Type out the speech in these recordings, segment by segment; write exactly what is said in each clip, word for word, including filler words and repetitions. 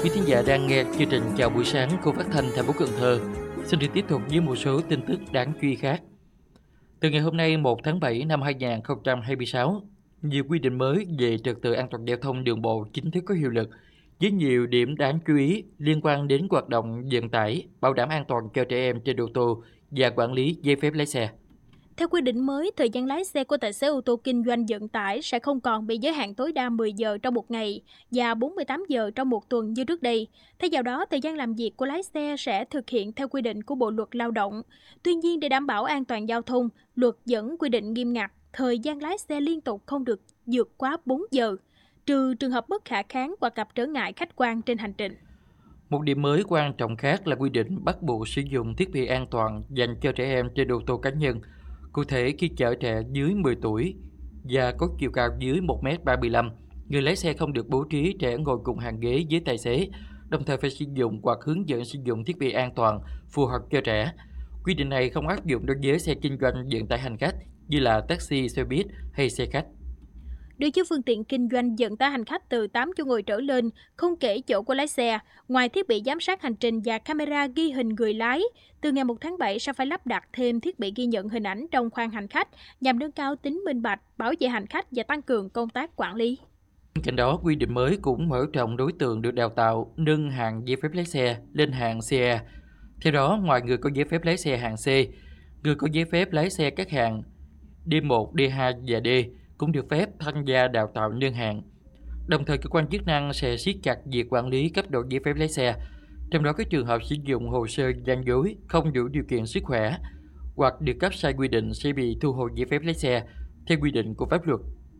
Quý thính giả đang nghe chương trình Chào buổi sáng của Phát thanh thành phố Cần Thơ. Xin được tiếp tục với một số tin tức đáng chú ý khác. Từ ngày hôm nay một tháng bảy năm hai nghìn không trăm hai mươi sáu, nhiều quy định mới về trật tự an toàn giao thông đường bộ chính thức có hiệu lực, với nhiều điểm đáng chú ý liên quan đến hoạt động vận tải, bảo đảm an toàn cho trẻ em trên ô tô và quản lý giấy phép lái xe. Theo quy định mới, thời gian lái xe của tài xế ô tô kinh doanh vận tải sẽ không còn bị giới hạn tối đa mười giờ trong một ngày và bốn mươi tám giờ trong một tuần như trước đây. Thay vào đó, thời gian làm việc của lái xe sẽ thực hiện theo quy định của Bộ luật Lao động. Tuy nhiên, để đảm bảo an toàn giao thông, luật vẫn quy định nghiêm ngặt, thời gian lái xe liên tục không được vượt quá bốn giờ, trừ trường hợp bất khả kháng hoặc gặp trở ngại khách quan trên hành trình. Một điểm mới quan trọng khác là quy định bắt buộc sử dụng thiết bị an toàn dành cho trẻ em trên ô tô cá nhân. Cụ thể, khi chở trẻ dưới mười tuổi và có chiều cao dưới một mét ba mươi lăm, người lái xe không được bố trí trẻ ngồi cùng hàng ghế với tài xế, đồng thời phải sử dụng hoặc hướng dẫn sử dụng thiết bị an toàn phù hợp cho trẻ. Quy định này không áp dụng đối với xe kinh doanh vận tải hành khách như là taxi, xe buýt hay xe khách. Đối với phương tiện kinh doanh vận tải hành khách từ tám chỗ ngồi trở lên, không kể chỗ của lái xe, ngoài thiết bị giám sát hành trình và camera ghi hình người lái, từ ngày một tháng bảy sẽ phải lắp đặt thêm thiết bị ghi nhận hình ảnh trong khoang hành khách nhằm nâng cao tính minh bạch, bảo vệ hành khách và tăng cường công tác quản lý. Bên cạnh đó, quy định mới cũng mở rộng đối tượng được đào tạo nâng hạng giấy phép lái xe lên hạng xê e. Theo đó, ngoài người có giấy phép lái xe hạng C, người có giấy phép lái xe các hạng D một, D hai và D cũng được phép tham gia đào tạo nâng hạng. Đồng thời, cơ quan chức năng sẽ siết chặt việc quản lý cấp độ giấy phép lái xe, trong đó các trường hợp sử dụng hồ sơ gian dối, không đủ điều kiện sức khỏe hoặc được cấp sai quy định sẽ bị thu hồi giấy phép lái xe theo quy định của pháp luật.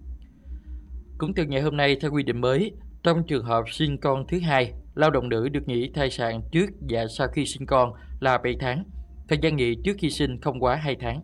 Cũng từ ngày hôm nay, theo quy định mới, trong trường hợp sinh con thứ hai, lao động nữ được nghỉ thai sản trước và sau khi sinh con là bảy tháng. Thời gian nghỉ trước khi sinh không quá hai tháng.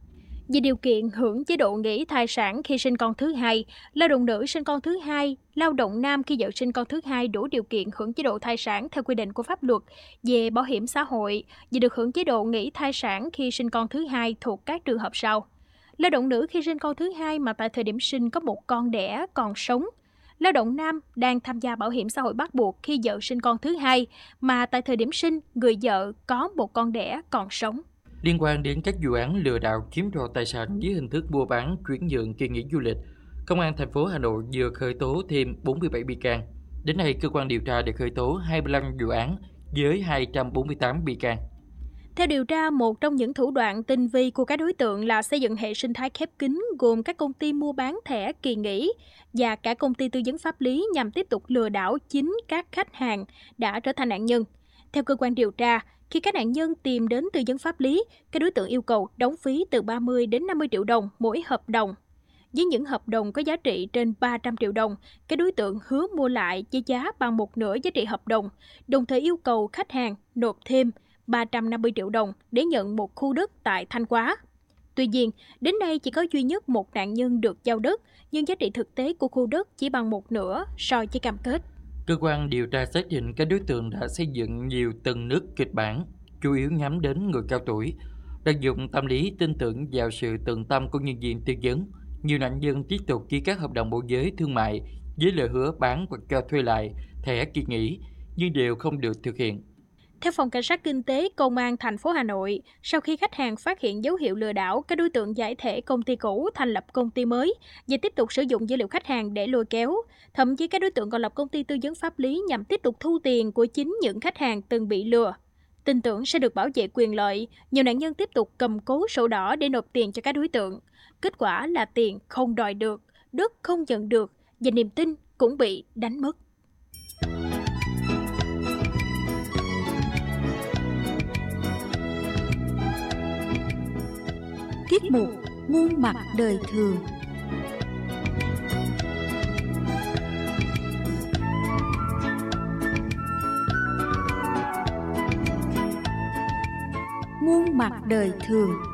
Về điều kiện hưởng chế độ nghỉ thai sản khi sinh con thứ hai, lao động nữ sinh con thứ hai, lao động nam khi vợ sinh con thứ hai đủ điều kiện hưởng chế độ thai sản theo quy định của pháp luật về bảo hiểm xã hội và được hưởng chế độ nghỉ thai sản khi sinh con thứ hai thuộc các trường hợp sau. Lao động nữ khi sinh con thứ hai mà tại thời điểm sinh có một con đẻ còn sống. Lao động nam đang tham gia bảo hiểm xã hội bắt buộc khi vợ sinh con thứ hai mà tại thời điểm sinh người vợ có một con đẻ còn sống. Liên quan đến các vụ án lừa đảo chiếm đoạt tài sản dưới hình thức mua bán chuyển nhượng kỳ nghỉ du lịch, Công an thành phố Hà Nội vừa khởi tố thêm bốn mươi bảy bị can. Đến nay, cơ quan điều tra đã khởi tố hai mươi lăm vụ án với hai trăm bốn mươi tám bị can. Theo điều tra, một trong những thủ đoạn tinh vi của các đối tượng là xây dựng hệ sinh thái khép kín gồm các công ty mua bán thẻ kỳ nghỉ và cả công ty tư vấn pháp lý nhằm tiếp tục lừa đảo chính các khách hàng đã trở thành nạn nhân. Theo cơ quan điều tra, khi các nạn nhân tìm đến tư vấn pháp lý, các đối tượng yêu cầu đóng phí từ ba mươi đến năm mươi triệu đồng mỗi hợp đồng. Với những hợp đồng có giá trị trên ba trăm triệu đồng, các đối tượng hứa mua lại với giá bằng một nửa giá trị hợp đồng, đồng thời yêu cầu khách hàng nộp thêm ba trăm năm mươi triệu đồng để nhận một khu đất tại Thanh Hóa. Tuy nhiên, đến nay chỉ có duy nhất một nạn nhân được giao đất, nhưng giá trị thực tế của khu đất chỉ bằng một nửa so với cam kết. Cơ quan điều tra xác định các đối tượng đã xây dựng nhiều tầng nức kịch bản, chủ yếu nhắm đến người cao tuổi, lợi dụng tâm lý tin tưởng vào sự tận tâm của nhân viên tư vấn. Nhiều nạn nhân tiếp tục ký các hợp đồng môi giới thương mại với lời hứa bán hoặc cho thuê lại thẻ kỳ nghỉ nhưng đều không được thực hiện. Theo Phòng Cảnh sát Kinh tế Công an thành phố Hà Nội, sau khi khách hàng phát hiện dấu hiệu lừa đảo, các đối tượng giải thể công ty cũ thành lập công ty mới và tiếp tục sử dụng dữ liệu khách hàng để lôi kéo. Thậm chí các đối tượng còn lập công ty tư vấn pháp lý nhằm tiếp tục thu tiền của chính những khách hàng từng bị lừa. Tin tưởng sẽ được bảo vệ quyền lợi, nhiều nạn nhân tiếp tục cầm cố sổ đỏ để nộp tiền cho các đối tượng. Kết quả là tiền không đòi được, đất không nhận được và niềm tin cũng bị đánh mất. Tiết mục Muôn mặt đời thường. Muôn mặt đời thường.